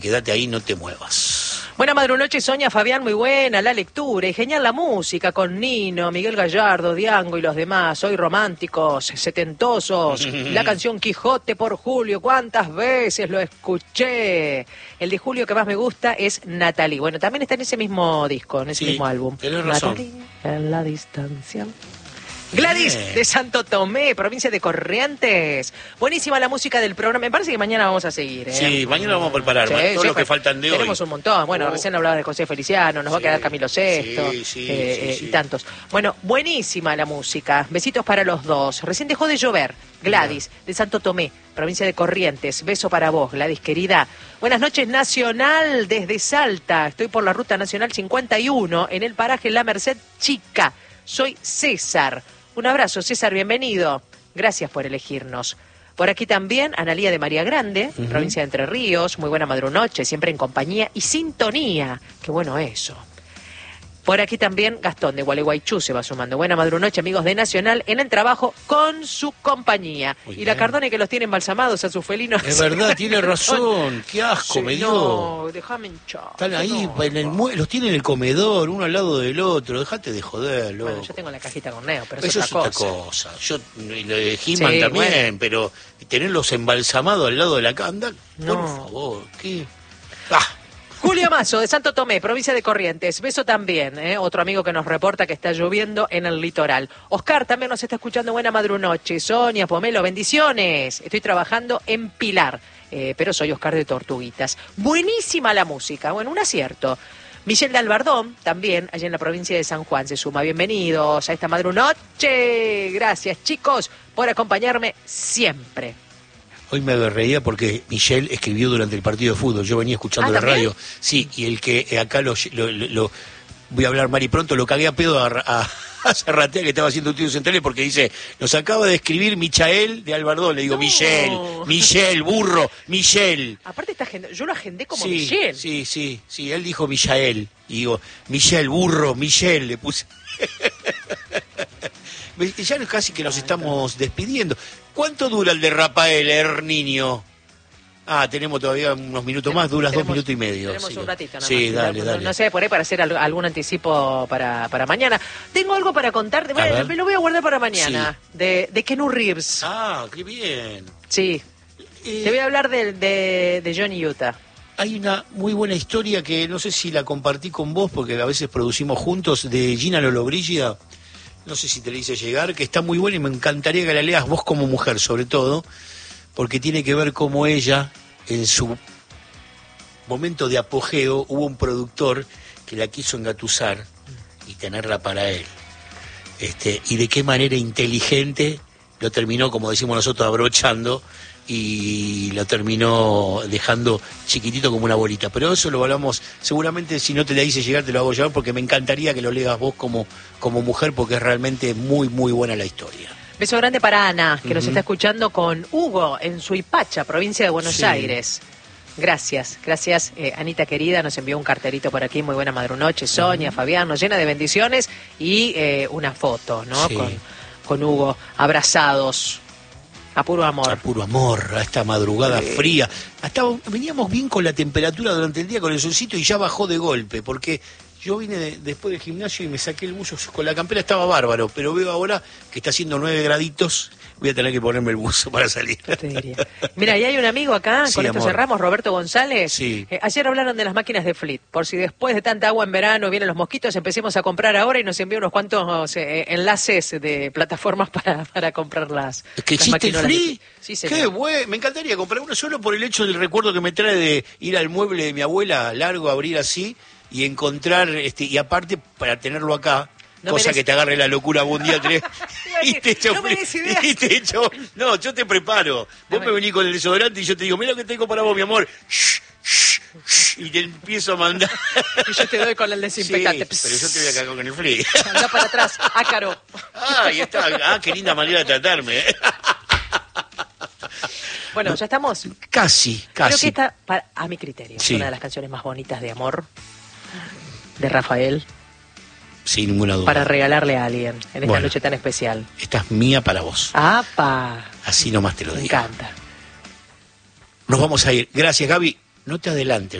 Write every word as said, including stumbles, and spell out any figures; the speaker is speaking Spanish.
Quédate ahí, no te muevas. Buena madrunoche, Sonia, Fabián, muy buena la lectura y genial la música con Nino, Miguel Gallardo, Diango y los demás. Hoy románticos, setentosos. La canción Quijote por Julio, ¿cuántas veces lo escuché? El de Julio que más me gusta es Natalie. Bueno, también está en ese mismo disco, en ese Sí, mismo álbum. tenés razón. Natalie, en la distancia. Gladys Bien. de Santo Tomé, provincia de Corrientes. Buenísima la música del programa. Me parece que mañana vamos a seguir, ¿eh? Sí, mañana vamos a preparar Sí, más, todos sí, los que pues, faltan de hoy. Tenemos un montón. Bueno, Oh. recién hablaba de José Feliciano, nos va a Sí, quedar Camilo Sesto, sí, sí, eh, sí, eh, sí. y tantos. Bueno, buenísima la música. Besitos para los dos. Recién dejó de llover. Gladys de Santo Tomé, provincia de Corrientes. Beso para vos, Gladys querida. Buenas noches, Nacional, desde Salta. Estoy por la ruta nacional cincuenta y uno, en el paraje La Merced Chica. Soy César. Un abrazo, César, bienvenido. Gracias por elegirnos. Por aquí también, Analía de María Grande, Uh-huh. provincia de Entre Ríos. Muy buena madrunoche, siempre en compañía y sintonía. Qué bueno eso. Por aquí también, Gastón de Gualeguaychú se va sumando. Buena madrunoche, amigos de Nacional, en el trabajo con su compañía. Muy y bien. la Cardone que los tiene embalsamados a sus felinos. Es verdad, tiene razón. Qué asco Sí, me dio. No, déjame hinchar. Están ahí, No, en el mue- los tienen en el comedor, uno al lado del otro. Dejate de joder, loco. Bueno, yo tengo la cajita con Neo, pero Eso es es otra otra cosa. cosa. Yo, y lo de He-Man Sí, también, bueno. pero tenerlos embalsamados al lado de la cama, por No. favor, ¿qué? Ah, Julio Mazo, de Santo Tomé, provincia de Corrientes. Beso también, ¿eh? Otro amigo que nos reporta que está lloviendo en el litoral. Oscar también nos está escuchando. Buena madrunoche. Sonia, Pomelo, bendiciones. Estoy trabajando en Pilar, eh, pero soy Oscar de Tortuguitas. Buenísima la música. Bueno, un acierto. Michelle de Albardón, también, allá en la provincia de San Juan, se suma. Bienvenidos a esta madrunoche. Gracias, chicos, por acompañarme siempre. hoy me reía porque Michelle escribió durante el partido de fútbol. Yo venía escuchando ¿Ah, la también? radio. Sí, y el que eh, acá lo, lo, lo- lo- voy a hablar mal y pronto, lo cagué a pedo a, a, a Zarratea, que estaba haciendo un tío central, porque dice, nos acaba de escribir Michael de Albardón. Le digo, No. Michelle, Michelle, burro, Michelle. Aparte, esta agenda, yo lo agendé como Sí, Michelle. sí, sí, sí, él dijo Michael. Y digo, Michelle, burro, Michelle, le puse. Ya casi que nos estamos despidiendo. ¿Cuánto dura el de Rafael, el niño? Ah, tenemos todavía unos minutos más, duras dos Tenemos- minutos y medio. Tenemos sí. un ratito nada Sí, más. dale, no, dale. No sé, por ahí para hacer al- algún anticipo para, para mañana. Tengo algo para contarte, bueno, ver. me lo voy a guardar para mañana, de, de Keanu Reeves. Ah, qué bien. Sí, Eh, te voy a hablar de, de, de Johnny Utah. Hay una muy buena historia que no sé si la compartí con vos, porque a veces producimos juntos, de Gina Lollobrigida. No sé si te la hice llegar, que está muy buena y me encantaría que la leas vos como mujer, sobre todo, porque tiene que ver cómo ella, en su momento de apogeo, hubo un productor que la quiso engatusar y tenerla para él. Este, y de qué manera inteligente lo terminó, como decimos nosotros, abrochando y lo terminó dejando chiquitito como una bolita. Pero eso lo hablamos, seguramente si no te la hice llegar te lo hago llegar, porque me encantaría que lo leas vos como, como mujer, porque es realmente muy, muy buena la historia. Beso grande para Ana, que nos Ujú. está escuchando con Hugo en Suipacha, provincia de Buenos Sí. Aires. Gracias, gracias, eh, Anita querida, nos envió un carterito por aquí, muy buena madrunoche, Sonia, Fabián, nos llena de bendiciones y eh, una foto, ¿no? Sí. Con, con Hugo, abrazados, a puro amor. A puro amor, a esta madrugada Sí. fría. Hasta veníamos bien con la temperatura durante el día, con el solcito, y ya bajó de golpe, porque yo vine de- después del gimnasio y me saqué el buzo con la campera, estaba bárbaro, pero veo ahora que está haciendo nueve graditos, voy a tener que ponerme el buzo para salir. Yo te diría. Mira, y hay un amigo acá, Sí, con esto amor. cerramos, Roberto González. Sí. Eh, ayer hablaron de las máquinas de Fleet, por si después de tanta agua en verano vienen los mosquitos, empecemos a comprar ahora, y nos envió unos cuantos eh, enlaces de plataformas para, para comprar las, ¿Es que las existe el maquinolas de Flea? Sí, Qué señor. bueno, me encantaría comprar uno solo por el hecho del recuerdo que me trae de ir al mueble de mi abuela, largo, abrir así y encontrar, este y aparte para tenerlo acá, No cosa me des- que te agarre la locura algún día, tenés- Iba a y decir, te echo no me frío, des ideas. y te echo- no, yo te preparo, vos Dame. me venís con el desodorante y yo te digo, mira lo que tengo para vos, mi amor, Shh, shh, shh, y te empiezo a mandar. Y yo te doy con el desinfectante. Sí, pero yo te voy a cagar con el frío. Anda para atrás, ácaro. Ah, ahí está, ah, qué linda manera de tratarme. ¿eh? Bueno, ya estamos. Casi, Creo que casi. esta, para- a mi criterio, es Sí. una de las canciones más bonitas de amor de Rafael, Sin ninguna duda. para regalarle a alguien en esta Bueno. noche tan especial. Esta es mía para vos. ¡Apa! Así nomás te lo Me digo. encanta. Nos vamos a ir. Gracias, Gaby. no te adelantes.